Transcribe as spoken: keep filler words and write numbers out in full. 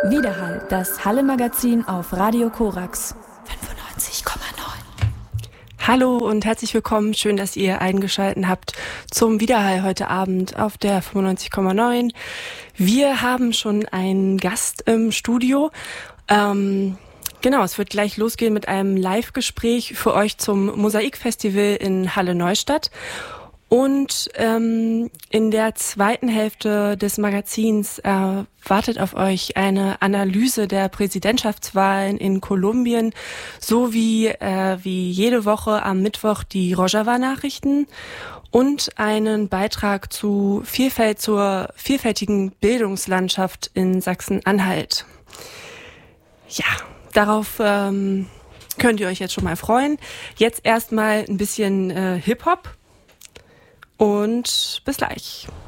Widerhall, das Halle-Magazin auf Radio Korax fünfundneunzig Komma neun. Hallo und herzlich willkommen. Schön, dass ihr eingeschaltet habt zum Widerhall heute Abend auf der fünfundneunzig Komma neun. Wir haben schon einen Gast im Studio. Ähm, genau, es wird gleich losgehen mit einem Live-Gespräch für euch zum Mosaik-Festival in Halle-Neustadt. Und ähm, in der zweiten Hälfte des Magazins äh, wartet auf euch eine Analyse der Präsidentschaftswahlen in Kolumbien, sowie äh, wie jede Woche am Mittwoch die Rojava-Nachrichten und einen Beitrag zu Vielfalt zur vielfältigen Bildungslandschaft in Sachsen-Anhalt. Ja, darauf ähm, könnt ihr euch jetzt schon mal freuen. Jetzt erstmal ein bisschen äh, Hip-Hop. Und bis gleich.